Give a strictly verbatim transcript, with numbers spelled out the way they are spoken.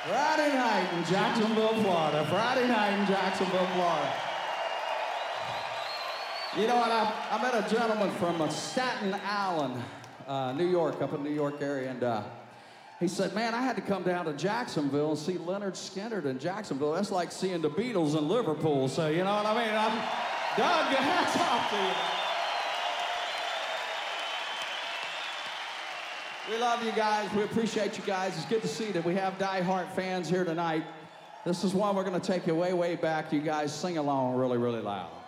Friday night in Jacksonville, Florida. Friday night in Jacksonville, Florida. You know what? I, I met a gentleman from uh, Staten Island, uh, New York, up in the New York area, and uh, he said, man, I had to come down to Jacksonville and see Leonard Skinner in Jacksonville. That's like seeing the Beatles in Liverpool. So, you know what I mean? I'm, Doug, hats off to you. We love you guys. We appreciate you guys. It's good to see that we have die-hard fans here tonight. This is one we're going to take you way, way back. You guys sing along really, really loud.